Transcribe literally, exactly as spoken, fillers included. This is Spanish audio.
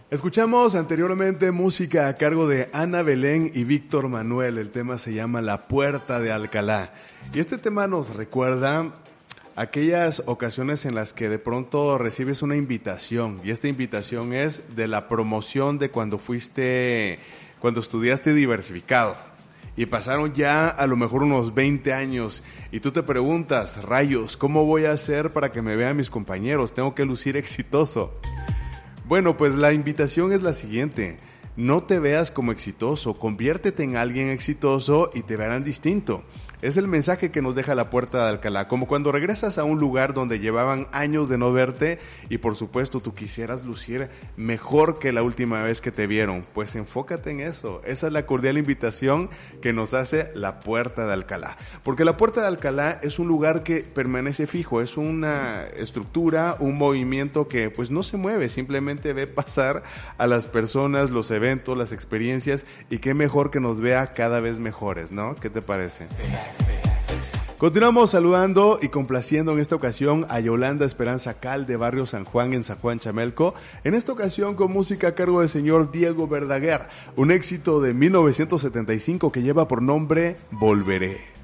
Escuchamos anteriormente música a cargo de Ana Belén y Víctor Manuel. El tema se llama La Puerta de Alcalá. Y este tema nos recuerda aquellas ocasiones en las que de pronto recibes una invitación. Y esta invitación es de la promoción de cuando fuiste, cuando estudiaste diversificado. Y pasaron ya a lo mejor unos veinte años y tú te preguntas, rayos, ¿cómo voy a hacer para que me vean mis compañeros? Tengo que lucir exitoso. Bueno, pues la invitación es la siguiente: no te veas como exitoso, conviértete en alguien exitoso y te verán distinto. Es el mensaje que nos deja La Puerta de Alcalá, como cuando regresas a un lugar donde llevaban años de no verte y por supuesto tú quisieras lucir mejor que la última vez que te vieron. Pues enfócate en eso. Esa es la cordial invitación que nos hace La Puerta de Alcalá. Porque La Puerta de Alcalá es un lugar que permanece fijo, es una estructura, un movimiento que pues no se mueve, simplemente ve pasar a las personas, los eventos, las experiencias, y qué mejor que nos vea cada vez mejores, ¿no? ¿Qué te parece? Continuamos saludando y complaciendo en esta ocasión a Yolanda Esperanza Cal de Barrio San Juan en San Juan Chamelco, en esta ocasión con música a cargo del señor Diego Verdaguer, un éxito de mil novecientos setenta y cinco que lleva por nombre Volveré.